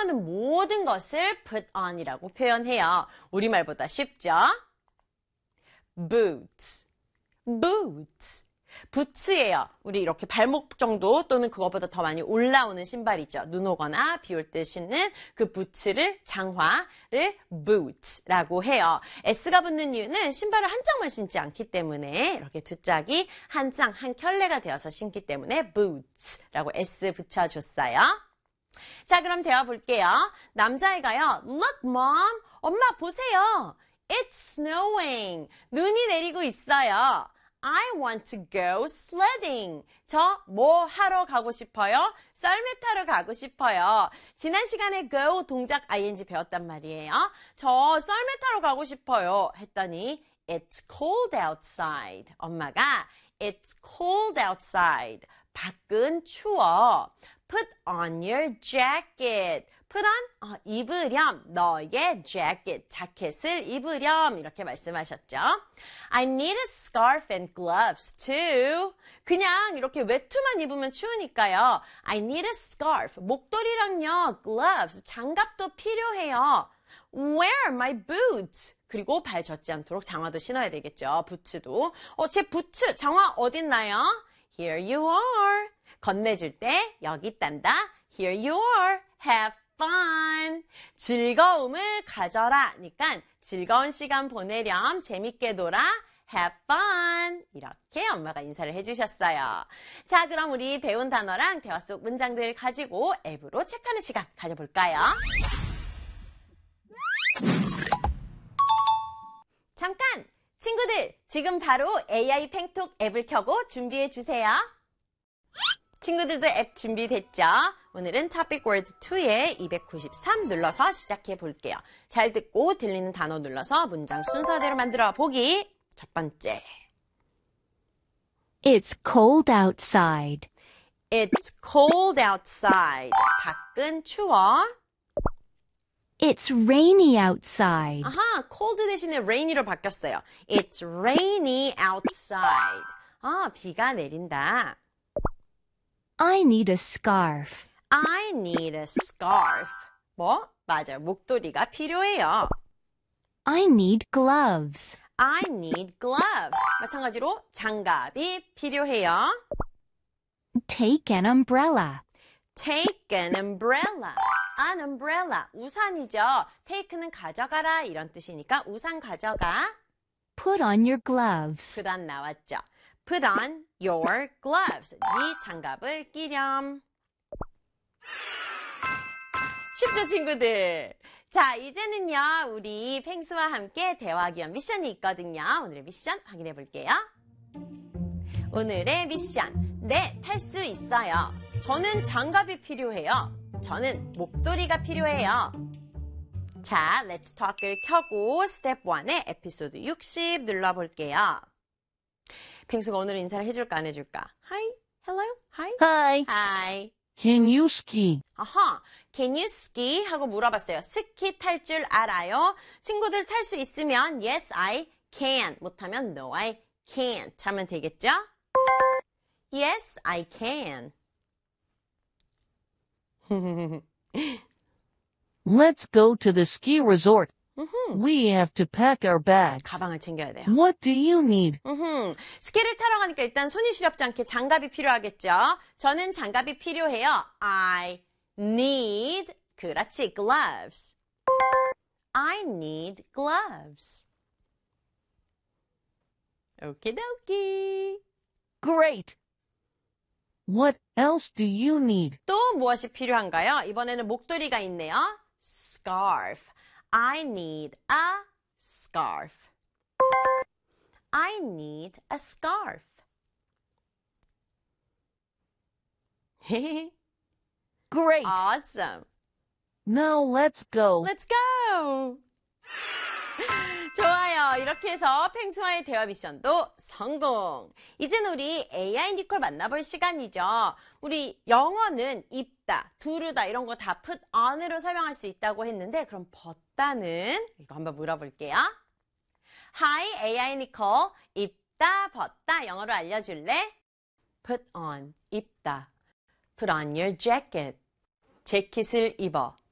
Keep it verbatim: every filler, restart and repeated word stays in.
사용하는 모든 것을 put on이라고 표현해요. 우리말보다 쉽죠? boots, boots. 부츠예요. 우리 이렇게 발목 정도 또는 그것보다 더 많이 올라오는 신발이죠. 눈 오거나 비 올 때 신는 그 부츠를, 장화를 boots라고 해요. S가 붙는 이유는 신발을 한 짝만 신지 않기 때문에 이렇게 두 짝이 한 쌍, 한 켤레가 되어서 신기 때문에 boots라고 S 붙여줬어요. 자, 그럼 대화 볼게요. 남자애가요. Look, mom. 엄마 보세요. It's snowing. 눈이 내리고 있어요. I want to go sledding. 저 뭐 하러 가고 싶어요? 썰매 타러 가고 싶어요. 지난 시간에 go 동작 ing 배웠단 말이에요. 저 썰매 타러 가고 싶어요. 했더니 It's cold outside. 엄마가 It's cold outside. 밖은 추워. Put on your jacket. Put on, 어, 입으렴. 너의 jacket, 자켓을 입으렴. 이렇게 말씀하셨죠. I need a scarf and gloves too. 그냥 이렇게 외투만 입으면 추우니까요. I need a scarf. 목도리랑요, gloves, 장갑도 필요해요. Where are my boots? 그리고 발 젖지 않도록 장화도 신어야 되겠죠. 부츠도. 어, 제 부츠, 장화 어딨나요? Here you are. 건네줄 때 여기 있단다. Here you are. Have fun. 즐거움을 가져라. 니까 즐거운 시간 보내렴. 재밌게 놀아. Have fun. 이렇게 엄마가 인사를 해주셨어요. 자, 그럼 우리 배운 단어랑 대화 속 문장들 가지고 앱으로 체크하는 시간 가져볼까요? 잠깐! 친구들, 지금 바로 에이아이 팽톡 앱을 켜고 준비해 주세요. 친구들도 앱 준비됐죠? 오늘은 Topic Word 이에 이백구십삼 눌러서 시작해 볼게요. 잘 듣고 들리는 단어 눌러서 문장 순서대로 만들어 보기. 첫 번째. It's cold outside. It's cold outside. 밖은 추워. It's rainy outside. 아하, cold 대신에 rainy로 바뀌었어요. It's rainy outside. 아, 비가 내린다. I need a scarf. I need a scarf. 뭐? 맞아요. 목도리가 필요해요. I need gloves. I need gloves. 마찬가지로 장갑이 필요해요. Take an umbrella. Take an umbrella. An umbrella. 우산이죠. Take는 가져가라 이런 뜻이니까 우산 가져가. Put on your gloves. Put on 나왔죠. Put on your gloves. 네 장갑을 끼렴. 쉽죠, 친구들? 자, 이제는요, 우리 펭수와 함께 대화하기 위한 미션이 있거든요. 오늘의 미션 확인해 볼게요. 오늘의 미션. 네, 탈 수 있어요. 저는 장갑이 필요해요. 저는 목도리가 필요해요. 자, Let's Talk을 켜고 스텝 일의 에피소드 육십 눌러볼게요. 펭수가 오늘 인사를 해줄까 안 해줄까? Hi, hello, hi, Hi. hi. Can you ski? 아하, can you ski? 하고 물어봤어요. 스키 탈 줄 알아요? 친구들 탈 수 있으면 yes, I can. 못하면 no, I can't 하면 되겠죠? Yes, I can. Let's go to the ski resort. We have to pack our bags. 가방을 챙겨야 돼요. What do you need? 음흠, 스키를 타러 가니까 일단 손이 시렵지 않게 장갑이 필요하겠죠? 저는 장갑이 필요해요. I need, 그렇지, gloves. I need gloves. 오키도키. Great. What else do you need? 또 무엇이 필요한가요? 이번에는 목도리가 있네요. Scarf. I need a scarf. I need a scarf. Great. Awesome. Now let's go. Let's go. 좋아요. 이렇게 해서 펭수와의 대화 미션도 성공. 이제는 우리 에이아이 니콜 만나볼 시간이죠. 우리 영어는 입다, 두르다 이런 거 다 put on으로 설명할 수 있다고 했는데 그럼 벗다는 이거 한번 물어볼게요. Hi, 에이아이 니콜. 입다, 벗다 영어로 알려줄래? Put on, 입다. Put on your jacket. 재킷을 입어.